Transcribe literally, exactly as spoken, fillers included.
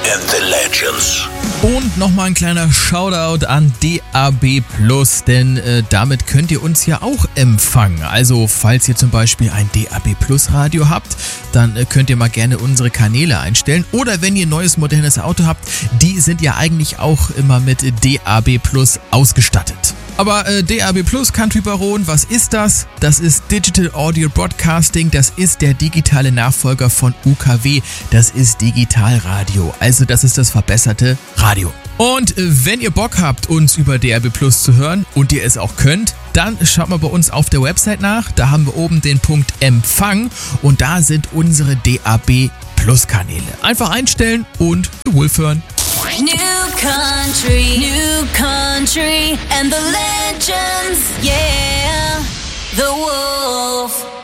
and the Legends. Und nochmal ein kleiner Shoutout an D A B Plus, denn äh, damit könnt ihr uns ja auch empfangen. Also falls ihr zum Beispiel ein D A B Plus Radio habt, dann äh, könnt ihr mal gerne unsere Kanäle einstellen. Oder wenn ihr ein neues modernes Auto habt, die sind ja eigentlich auch immer mit D A B Plus ausgestattet. Aber äh, D A B Plus, Country Baron, was ist das? Das ist Digital Audio Broadcasting, das ist der digitale Nachfolger von U K W, das ist Digitalradio, also das ist das verbesserte Radio. Und äh, wenn ihr Bock habt, uns über D A B Plus zu hören und ihr es auch könnt, dann schaut mal bei uns auf der Website nach, da haben wir oben den Punkt Empfang und da sind unsere D A B Plus Kanäle. Einfach einstellen und wohlführen. New country, new country, and the legends, yeah, the wolf.